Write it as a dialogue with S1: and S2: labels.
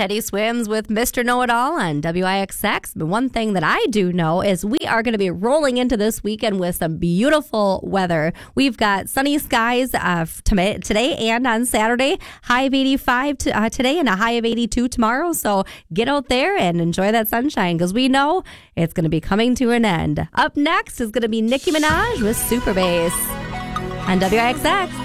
S1: Teddy Swims with Mr. Know-It-All on WIXX. But one thing that I do know is we are going to be rolling into this weekend with some beautiful weather. We've got sunny skies today and on Saturday, high of 85 today and a high of 82 tomorrow. So get out there and enjoy that sunshine because we know it's going to be coming to an end. Up next is going to be Nicki Minaj with Super Bass on WIXX.